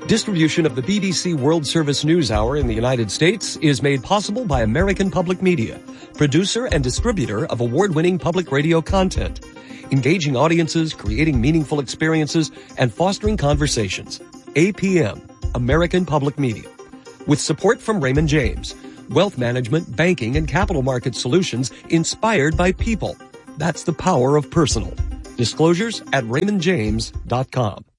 Distribution of the BBC World Service News Hour in the United States is made possible by American Public Media, producer and distributor of award-winning public radio content, engaging audiences, creating meaningful experiences, and fostering conversations. APM, American Public Media. With support from Raymond James, wealth management, banking, and capital market solutions inspired by people. That's the power of personal. Disclosures at raymondjames.com.